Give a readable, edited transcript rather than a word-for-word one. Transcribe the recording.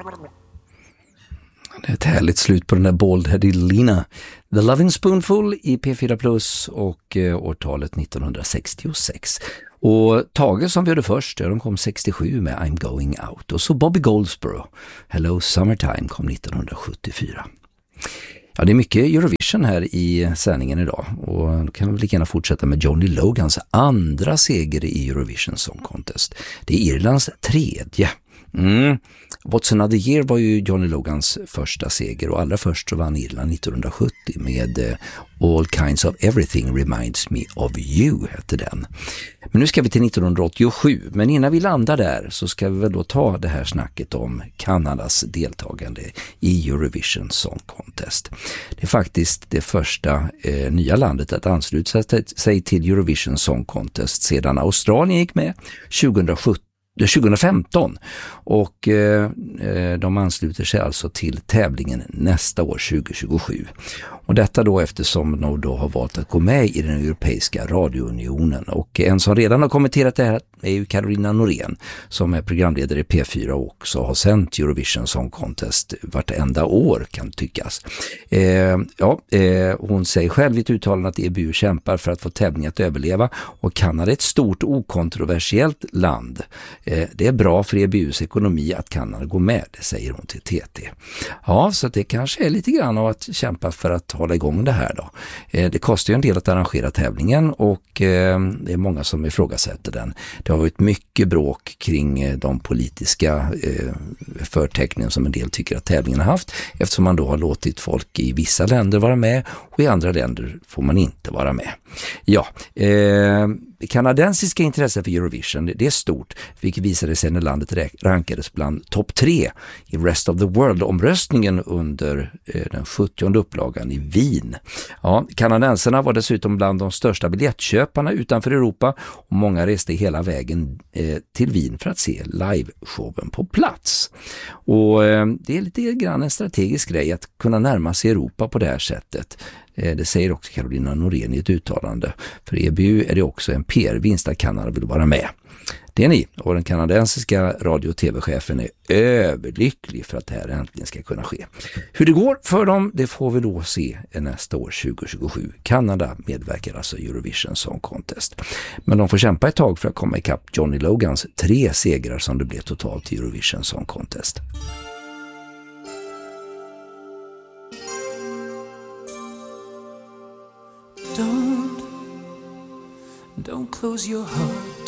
Det är ett härligt slut på den där Bald-headed Lina. The Loving Spoonful i P4 Plus och årtalet 1966. Och Tage som vi hörde först, de kom 67 med I'm Going Out. Och så Bobby Goldsboro, Hello Summertime, kom 1974. Ja, det är mycket Eurovision här i sändningen idag. Och då kan vi lika gärna fortsätta med Johnny Logans andra seger i Eurovision Song Contest. Det är Irlands tredje. What's Another Year var ju Johnny Logans första seger, och allra först så vann Irland 1970 med All Kinds of Everything Reminds Me of You hette den. Men nu ska vi till 1987, men innan vi landar där så ska vi väl då ta det här snacket om Kanadas deltagande i Eurovision Song Contest. Det är faktiskt det första nya landet att ansluta sig till Eurovision Song Contest sedan Australien gick med 2015, och de ansluter sig alltså till tävlingen nästa år 2027. Och detta då eftersom de då har valt att gå med i den europeiska radiounionen. Och en som redan har kommenterat det här är ju Carolina Norén, som är programledare i P4 och också har sänt Eurovision Song Contest vartenda år, kan tyckas. Hon säger själv i ett uttalande att EBU kämpar för att få tävlingen att överleva, och Kanada är ett stort okontroversiellt land. Det är bra för EBUs ekonomi att Kanada går med, det säger hon till TT. Ja, så det kanske är lite grann av att kämpa för att hålla igång det här då. Det kostar ju en del att arrangera tävlingen, och det är många som ifrågasätter den. Det har varit mycket bråk kring de politiska förtecknen som en del tycker att tävlingen har haft, eftersom man då har låtit folk i vissa länder vara med och i andra länder får man inte vara med. Ja, det kanadensiska intresset för Eurovision, det är stort, vilket visade sig när landet rankades bland topp 3 i Rest of the World-omröstningen under den 70:e upplagan i Wien. Ja, kanadensarna var dessutom bland de största biljettköparna utanför Europa, och många reste hela vägen till Wien för att se liveshowen på plats. Och det är lite grann en strategisk grej att kunna närma sig Europa på det här sättet. Det säger också Carolina Norén i ett uttalande. För EBU är det också en PR-vinst att Kanada vill vara med. Det är ni, och den kanadensiska radio- och tv-chefen är överlycklig för att det här äntligen ska kunna ske. Hur det går för dem, det får vi då se nästa år 2027. Kanada medverkar alltså i Eurovision Song Contest. Men de får kämpa ett tag för att komma ikapp Johnny Logans 3 segrar som det blev totalt i Eurovision Song Contest. Don't close your heart